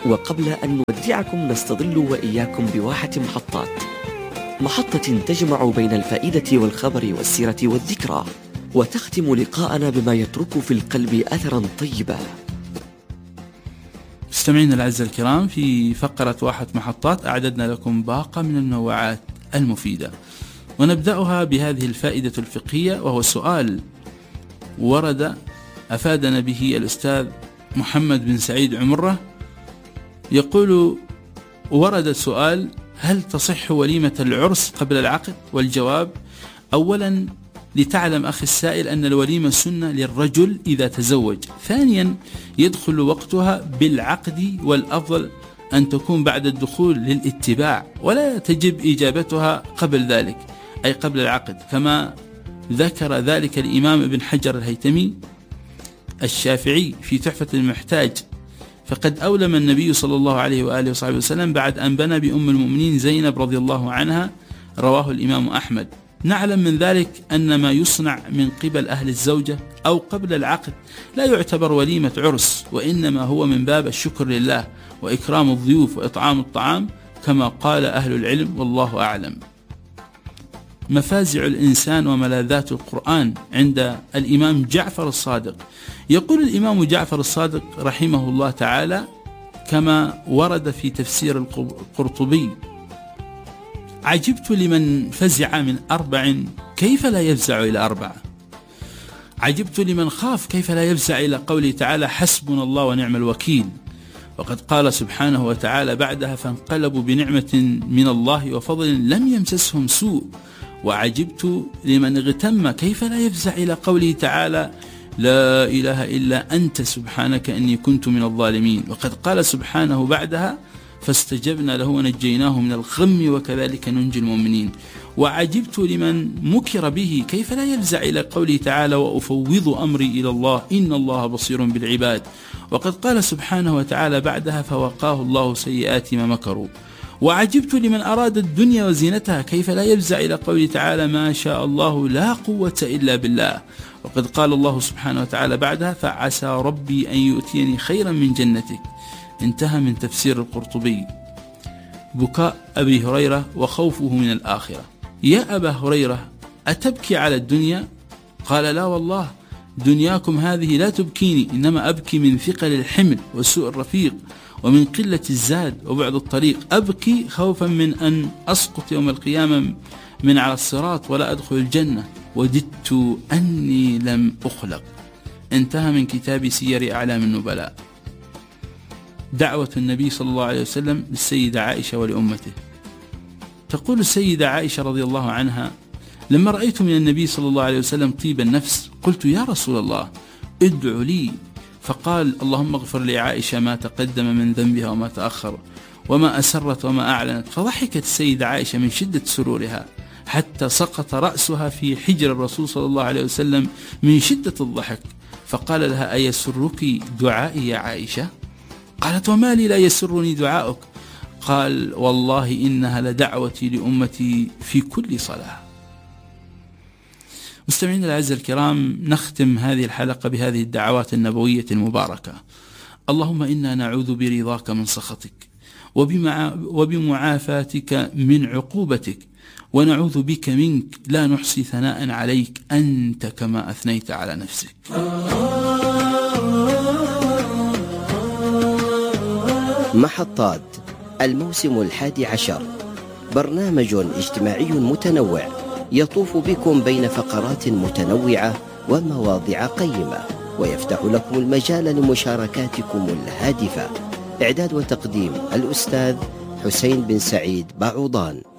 وقبل أن نودعكم نستظل وإياكم بواحة محطة تجمع بين الفائدة والخبر والسيرة والذكرى، وتختم لقاءنا بما يترك في القلب أثرا طيبا. مستمعينا الأعزاء الكرام، في فقرة واحة محطات أعددنا لكم باقة من المنوعات المفيدة، ونبدأها بهذه الفائدة الفقهية، وهو سؤال ورد أفادنا به الأستاذ محمد بن سعيد عمرة. يقول: ورد سؤال: هل تصح وليمة العرس قبل العقد؟ والجواب: أولا، لتعلم أخي السائل أن الوليمة سنة للرجل إذا تزوج. ثانيا، يدخل وقتها بالعقد، والأفضل أن تكون بعد الدخول للاتباع، ولا تجب إجابتها قبل ذلك أي قبل العقد، كما ذكر ذلك الإمام ابن حجر الهيثمي الشافعي في تحفة المحتاج. فقد أولم النبي صلى الله عليه وآله وصحبه وسلم بعد أن بنى بأم المؤمنين زينب رضي الله عنها، رواه الإمام أحمد. نعلم من ذلك أن ما يصنع من قبل أهل الزوجة أو قبل العقد لا يعتبر وليمة عرس، وإنما هو من باب الشكر لله وإكرام الضيوف وإطعام الطعام، كما قال أهل العلم، والله أعلم. مفازع الإنسان وملاذات القرآن عند الإمام جعفر الصادق. يقول الإمام جعفر الصادق رحمه الله تعالى كما ورد في تفسير القرطبي: عجبت لمن فزع من 4 كيف لا يفزع إلى 4. عجبت لمن خاف كيف لا يفزع إلى قوله تعالى: حسبنا الله ونعم الوكيل. وقد قال سبحانه وتعالى بعدها: فانقلبوا بنعمة من الله وفضل لم يمسسهم سوء. وعجبت لمن اغتم كيف لا يفزع إلى قوله تعالى: لا إله إلا أنت سبحانك إني كنت من الظالمين. وقد قال سبحانه بعدها: فاستجبنا له ونجيناه من الغم وكذلك ننجي المؤمنين. وعجبت لمن مكر به كيف لا يفزع إلى قوله تعالى: وأفوض أمري إلى الله إن الله بصير بالعباد. وقد قال سبحانه وتعالى بعدها: فوقاه الله سيئات ما مكروا. وعجبت لمن أراد الدنيا وزينتها كيف لا يفزع إلى قوله تعالى: ما شاء الله لا قوة إلا بالله. وقد قال الله سبحانه وتعالى بعدها: فعسى ربي أن يؤتيني خيرا من جنتك. انتهى من تفسير القرطبي. بكاء أبي هريرة وخوفه من الآخرة. يا أبا هريرة، أتبكي على الدنيا؟ قال: لا والله، دنياكم هذه لا تبكيني، إنما أبكي من ثقل الحمل وسوء الرفيق ومن قلة الزاد وبعد الطريق. أبكي خوفا من أن أسقط يوم القيامة من على الصراط ولا أدخل الجنة، وددت أني لم أخلق. انتهى من كتاب سير أعلام النبلاء. دعوة النبي صلى الله عليه وسلم للسيدة عائشة ولأمته. تقول السيدة عائشة رضي الله عنها: لما رأيت من النبي صلى الله عليه وسلم طيب النفس قلت: يا رسول الله ادعو لي. فقال: اللهم اغفر لعائشة ما تقدم من ذنبها وما تأخر وما أسرت وما أعلنت. فضحكت السيدة عائشة من شدة سرورها حتى سقط رأسها في حجر الرسول صلى الله عليه وسلم من شدة الضحك. فقال لها: أيسرك دعائي يا عائشة؟ قالت: وما لي لا يسرني دعاؤك؟ قال: والله إنها لدعوتي لأمتي في كل صلاة. مستمعين الأعزاء الكرام، نختم هذه الحلقة بهذه الدعوات النبوية المباركة: اللهم إنا نعوذ برضاك من سخطك وبمعافاتك من عقوبتك، ونعوذ بك منك لا نحصي ثناء عليك أنت كما أثنيت على نفسك. محطات الموسم 11، برنامج اجتماعي متنوع يطوف بكم بين فقرات متنوعة ومواضيع قيمة، ويفتح لكم المجال لمشاركاتكم الهادفة. إعداد وتقديم الأستاذ حسين بن سعيد بعوضان.